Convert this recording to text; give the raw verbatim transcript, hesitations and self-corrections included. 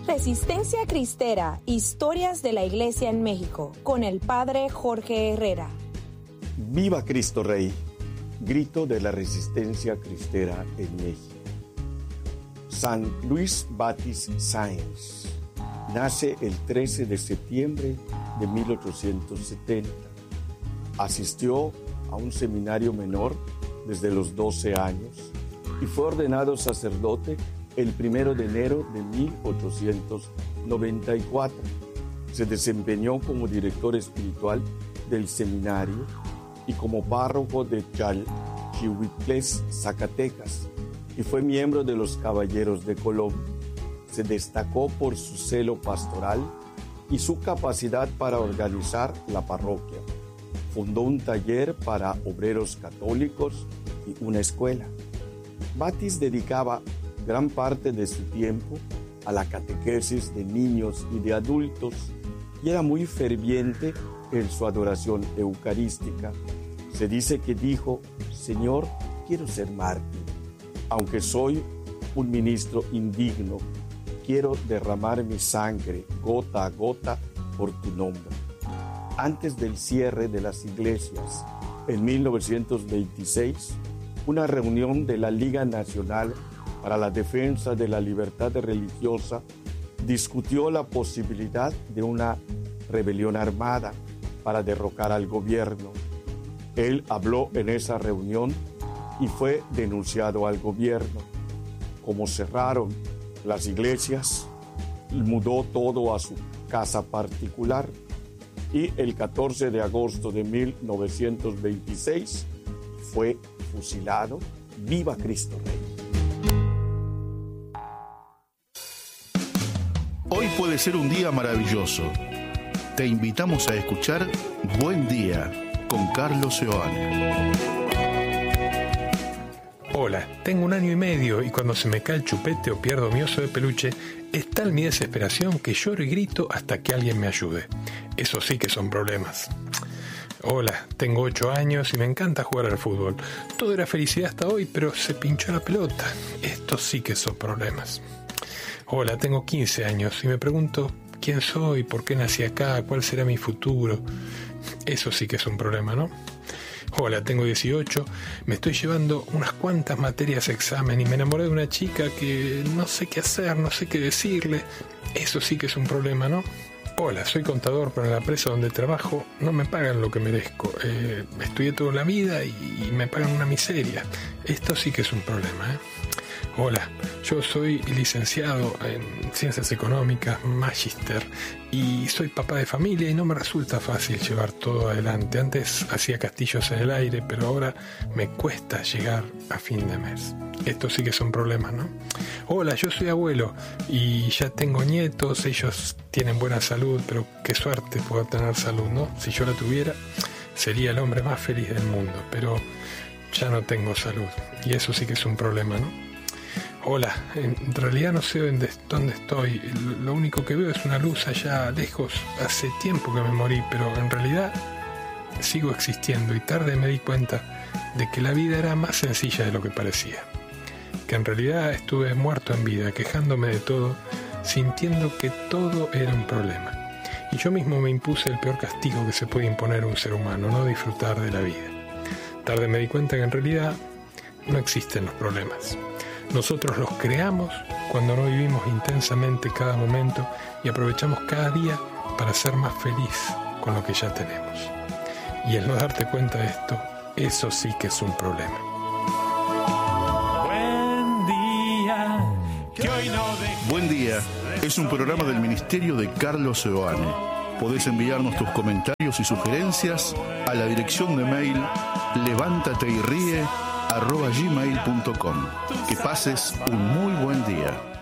Resistencia Cristera, historias de la Iglesia en México, con el Padre Jorge Herrera. ¡Viva Cristo Rey! Grito de la Resistencia Cristera en México. San Luis Baptiste Sáenz nace el trece de septiembre de mil ochocientos setenta. Asistió a un seminario menor desde los doce años y fue ordenado sacerdote el primero de enero de mil ochocientos noventa y cuatro. Se desempeñó como director espiritual del seminario y como párroco de Chalchihuitlés, Zacatecas, y fue miembro de los Caballeros de Colón. Se destacó por su celo pastoral y su capacidad para organizar la parroquia. Fundó un taller para obreros católicos y una escuela. Batis dedicaba gran parte de su tiempo a la catequesis de niños y de adultos y era muy ferviente en su adoración eucarística. Se dice que dijo: Señor, quiero ser mártir, aunque soy un ministro indigno, quiero derramar mi sangre gota a gota por tu nombre. Antes del cierre de las iglesias, en mil novecientos veintiséis, una reunión de la Liga Nacional para la Defensa de la Libertad Religiosa discutió la posibilidad de una rebelión armada para derrocar al gobierno. Él habló en esa reunión y fue denunciado al gobierno. Como cerraron las iglesias, mudó todo a su casa particular y el catorce de agosto de mil novecientos veintiséis fue fusilado. ¡Viva Cristo Rey! Hoy puede ser un día maravilloso. Te invitamos a escuchar Buen Día con Carlos Seoane. Hola, tengo un año y medio y cuando se me cae el chupete o pierdo mi oso de peluche, es tal mi desesperación que lloro y grito hasta que alguien me ayude. Eso sí que son problemas. Hola, tengo ocho años y me encanta jugar al fútbol. Todo era felicidad hasta hoy, pero se pinchó la pelota. Estos sí que son problemas. Hola, tengo quince años y me pregunto quién soy, por qué nací acá, cuál será mi futuro. Eso sí que es un problema, ¿no? Hola, tengo dieciocho, me estoy llevando unas cuantas materias examen y me enamoré de una chica que no sé qué hacer, no sé qué decirle. Eso sí que es un problema, ¿no? Hola, soy contador, pero en la empresa donde trabajo no me pagan lo que merezco. Eh, estudié toda la vida y, y me pagan una miseria. Esto sí que es un problema, ¿eh? Hola, yo soy licenciado en Ciencias Económicas, Magíster, y soy papá de familia y no me resulta fácil llevar todo adelante. Antes hacía castillos en el aire, pero ahora me cuesta llegar a fin de mes. Estos sí que son problemas, ¿no? Hola, yo soy abuelo y ya tengo nietos, ellos tienen buena salud, pero qué suerte puedo tener salud, ¿no? Si yo la tuviera, sería el hombre más feliz del mundo, pero ya no tengo salud y eso sí que es un problema, ¿no? Hola, en realidad no sé dónde, dónde estoy, lo único que veo es una luz allá lejos, hace tiempo que me morí, pero en realidad sigo existiendo y tarde me di cuenta de que la vida era más sencilla de lo que parecía, que en realidad estuve muerto en vida, quejándome de todo, sintiendo que todo era un problema, y yo mismo me impuse el peor castigo que se puede imponer a un ser humano, no disfrutar de la vida. Tarde me di cuenta que en realidad no existen los problemas. Nosotros los creamos cuando no vivimos intensamente cada momento y aprovechamos cada día para ser más feliz con lo que ya tenemos. Y el no darte cuenta de esto, eso sí que es un problema. Buen día, que hoy no dejes. Buen Día es un programa del Ministerio de Carlos Seoane. Podés enviarnos tus comentarios y sugerencias a la dirección de mail levántate y ríe arroba gmail punto com. Que pases un muy buen día.